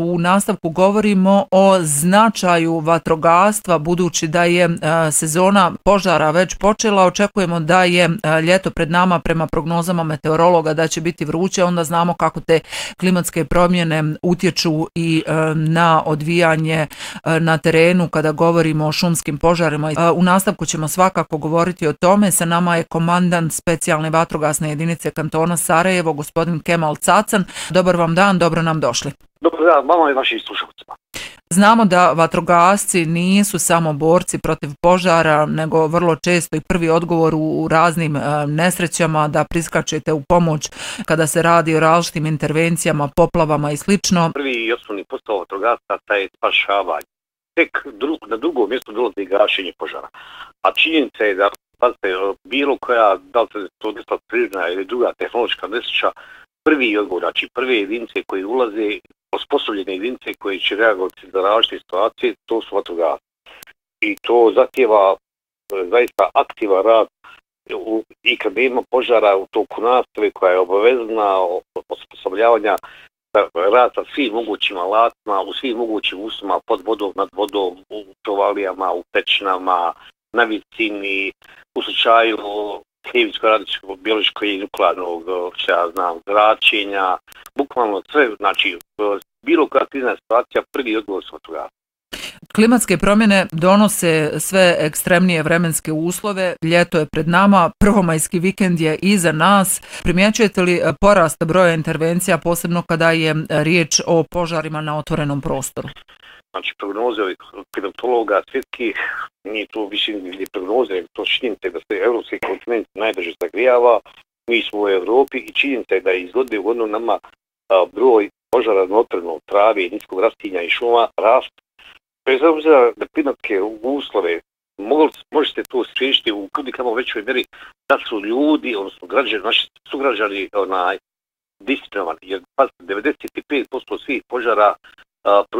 u nastavku govorimo o značaju vatrogastva, budući da je sezona požara već počela. Očekujemo da je ljeto pred nama, prema prognozama meteorologa da će biti vruće, onda znamo kako te klimatske promjene utječu i na odvijanje na terenu kada govorimo o šumskim požarima. U nastavku ćemo svakako govoriti o tome. Sa nama je komandant specijalne vatrogasne jedinice kantona Sarajevo, gospodin Kemal Cacan. Dobar vam dan, dobro nam došli. Dobar dan, vama i vašim slušalcima. Znamo da vatrogasci nisu samo borci protiv požara, nego vrlo često i prvi odgovor u raznim nesrećama, da priskačete u pomoć kada se radi o različitim intervencijama, poplavama i slično. Prvi i osnovni posao vatrogasaca je spašavanje. Tek na drugo mjesto dolazi gašenje požara. A činjenica je da bilo koja, da li se to desila prirodna ili druga tehnološka nesreća, prvi odgovor, znači prve jedinice koje ulaze, osposobljene jedinice koje će reagovati za različite situacije, to su vatrogasci. I to zahtjeva zaista aktivan rad i kad nema požara u toku nastave koja je obavezna osposobljavanja, rad sa svim mogućim alatima, u svim mogućim uslovima, pod vodom, nad vodom, u provalijama, u pećinama, na visini, u slučaju hemijsko-radiološkog, biološkog i nuklearnog, zračenja, bukvalno sve, znači bilo koja krizna situacija, prvi odgovor su vatrogasci. Klimatske promjene donose sve ekstremnije vremenske uslove, ljeto je pred nama, prvomajski vikend je iza nas. Primjećujete li porast broja intervencija, posebno kada je riječ o požarima na otvorenom prostoru? Znači, prognoze ovih klimatologa svjetskih, nije to više ni prognoze, to činjenica da se evropski kontinent najbrže zagrijava, mi smo u Evropi i činjenica je da iz godine u godinu nama broj požara na otvorenom, travi, niskog rastinja i šuma raste. Bez obzira na klimatske uslove, možete to spriječiti u kudikamo većoj mjeri da su ljudi, odnosno građani, naši sugrađani disciplinovani, jer 95% svih požara